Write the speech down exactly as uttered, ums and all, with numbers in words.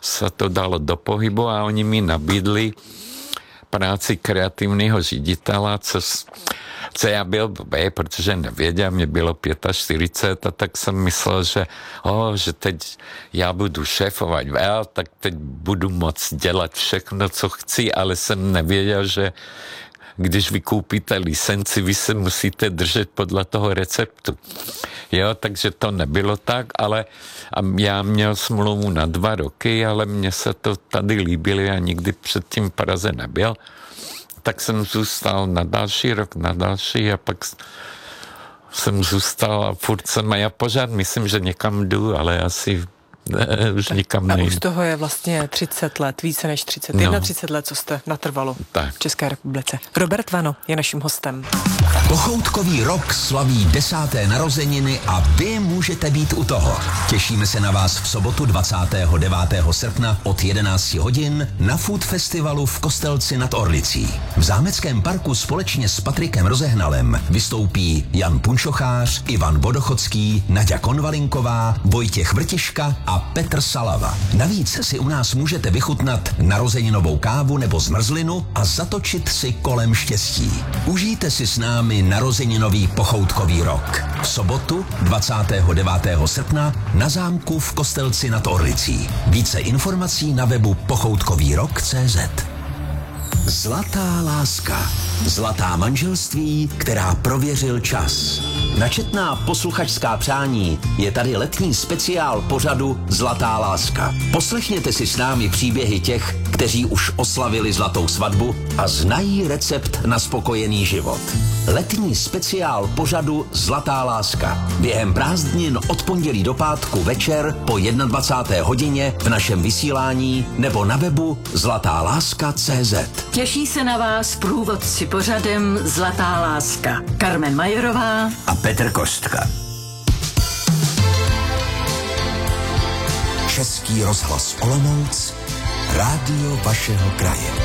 sa to dalo do pohybu a oni mi nabídli práci kreativního ředitela, co, co já byl blbý, protože nevěděl, mě bylo čtyřicet pět a tak jsem myslel, že, oh, že teď já budu šéfovat, well, tak teď budu moct dělat všechno, co chci, ale jsem nevěděl, že když vy koupíte licenci, vy se musíte držet podle toho receptu. Jo, takže to nebylo tak, ale a já měl smlouvu na dva roky, ale mně se to tady líbilo a nikdy předtím v Praze nebyl. Tak jsem zůstal na další rok, na další a pak jsem zůstal a furt jsem, a já pořád myslím, že někam jdu, ale asi ne, už nikam nejdu. A už z toho je vlastně třicet let, více než třicet, no. třicet let, co jste natrvalo tak. v České republice. Robert Vano je naším hostem. Pochoutkový rok slaví desáté narozeniny a vy můžete být u toho. Těšíme se na vás v sobotu dvacátého devátého srpna od jedenácti hodin na Food Festivalu v Kostelci nad Orlicí. V Zámeckém parku společně s Patrikem Rozehnalem vystoupí Jan Punčochář, Ivan Vodochodský, Naďa Konvalinková, Vojtěch Vrtiška a Petr Salava. Navíc si u nás můžete vychutnat narozeninovou kávu nebo zmrzlinu a zatočit si kolem štěstí. Užijte si s námi narozeninový pochoutkový rok. V sobotu dvacátého devátého srpna na zámku v Kostelci nad Orlicí. Více informací na webu pochoutkový rok tečka cé zet. Zlatá láska. Zlatá manželství, která prověřil čas. Na četná posluchačská přání je tady letní speciál pořadu Zlatá láska. Poslechněte si s námi příběhy těch, kteří už oslavili zlatou svatbu a znají recept na spokojený život. Letní speciál pořadu Zlatá láska. Během prázdnin od pondělí do pátku večer po dvacáté jedné hodině v našem vysílání nebo na webu zlatá láska tečka cé zet. Těší se na vás průvodci pořadem Zlatá láska. Carmen Majerová a Petr Kostka. Český rozhlas Olomouc, rádio vašeho kraje.